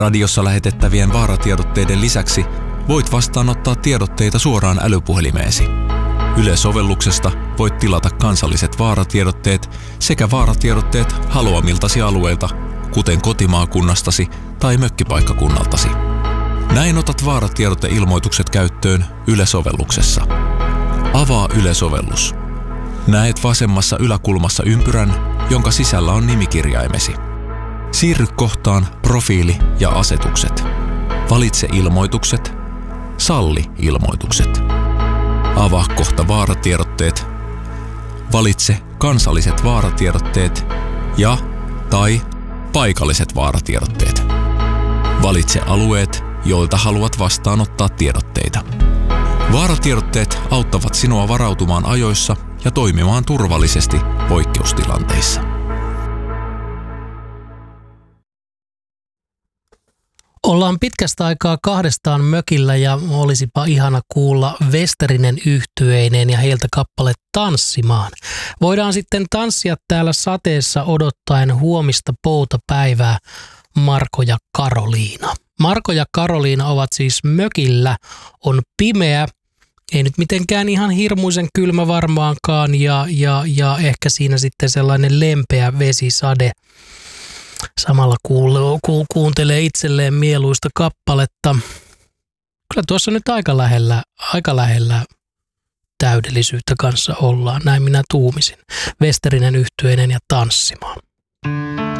Radiossa lähetettävien vaaratiedotteiden lisäksi voit vastaanottaa tiedotteita suoraan älypuhelimeesi. Yle-sovelluksesta voit tilata kansalliset vaaratiedotteet sekä vaaratiedotteet haluamiltasi alueilta, kuten kotimaakunnastasi tai mökkipaikkakunnaltasi. Näin otat vaaratiedoteilmoitukset käyttöön Yle-sovelluksessa. Avaa Yle-sovellus. Näet vasemmassa yläkulmassa ympyrän, jonka sisällä on nimikirjaimesi. Siirry kohtaan Profiili ja asetukset. Valitse ilmoitukset. Salli ilmoitukset. Avaa kohta vaaratiedotteet. Valitse kansalliset vaaratiedotteet ja tai paikalliset vaaratiedotteet. Valitse alueet, joilta haluat vastaanottaa tiedotteita. Vaaratiedotteet auttavat sinua varautumaan ajoissa ja toimimaan turvallisesti poikkeustilanteissa. Ollaan pitkästä aikaa kahdestaan mökillä ja olisipa ihana kuulla Westerinen yhtyeineen ja heiltä kappale Tanssimaan. Voidaan sitten tanssia täällä sateessa odottaen huomista poutapäivää, Marko ja Karoliina. Marko ja Karoliina ovat siis mökillä, on pimeä, ei nyt mitenkään ihan hirmuisen kylmä varmaankaan ja ehkä siinä sitten sellainen lempeä vesisade. Samalla kuuntelee itselleen mieluista kappaletta. Kyllä tuossa nyt aika lähellä täydellisyyttä kanssa ollaan, näin minä tuumisin. Westerinen yhtyeinen ja Tanssimaan.